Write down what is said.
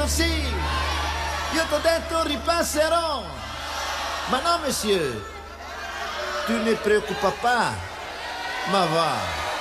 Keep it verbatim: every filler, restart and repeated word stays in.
così. Io t'ho detto ripasserò. Ma no, monsieur. Tu ne preoccupa pas. Ma va.